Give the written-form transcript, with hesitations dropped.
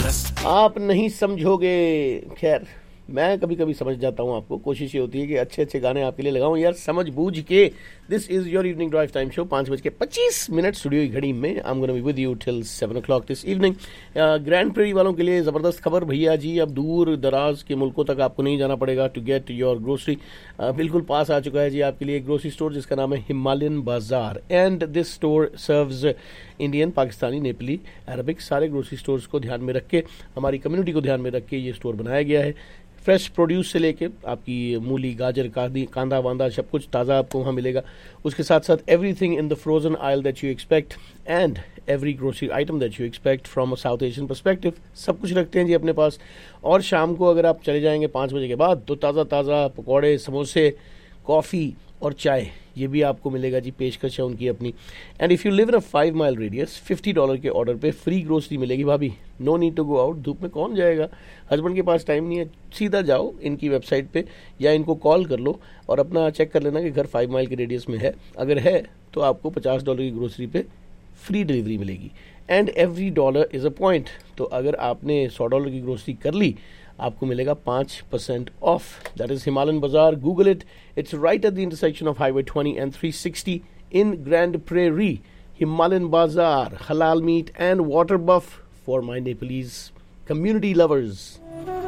आप नहीं समझोगे। खैर, मैं कभी कभी समझ जाता हूँ आपको। कोशिश ये होती है कि अच्छे अच्छे गाने आपके लिए लगाऊं यार, समझ बूझ के। This is your evening drive time show, 5:25 studio की घड़ी में। I am gonna be with you till 7 o'clock this evening. Grand prairie वालों के लिए ज़बरदस्त खबर भैया जी, अब दूर दराज के मुल्कों तक आपको नहीं जाना पड़ेगा टू गेट योर ग्रोसरी। बिल्कुल पास आ चुका है जी आपके लिए एक ग्रोसरी स्टोर जिसका नाम है हिमालयन बाजार। And this store serves Indian, Pakistani, Nepali, Arabic सारे ग्रोसरी स्टोर्स को ध्यान में रख के, हमारी कम्युनिटी को ध्यान में रख के ये स्टोर बनाया गया है। फ्रेश प्रोड्यूस से लेके आपकी मूली, गाजर, कांदा वांदा सब कुछ ताज़ा आपको वहाँ मिलेगा। उसके साथ साथ everything in the frozen oil that you expect and every grocery item that you expect from a south Asian perspective, सब कुछ रखते हैं जी अपने पास। और शाम को अगर आप चले जाएंगे 5 बजे के बाद तो ताज़ा ताज़ा पकौड़े, समोसे, कॉफ़ी और चाय ये भी आपको मिलेगा जी, पेशकश है उनकी अपनी। And if you live in a 5 mile radius, $50 के ऑर्डर पे फ्री ग्रोसरी मिलेगी भाभी। No need to go out, धूप में कौन जाएगा, हस्बैंड के पास टाइम नहीं है, सीधा जाओ इनकी वेबसाइट पे या इनको कॉल कर लो और अपना चेक कर लेना कि घर 5 mile के रेडियस में है। अगर है तो आपको $50 की ग्रोसरी पे फ्री डिलीवरी मिलेगी। And every dollar is a point, तो अगर आपने $100 की ग्रोसरी कर ली आपको मिलेगा 5% ऑफ। दैट इज हिमालयन बाजार, Google it, it's right at the intersection of highway 20 and 360 in grand prairie. Himalayan बाजार, halal meat and water buff for my Nepalese community lovers.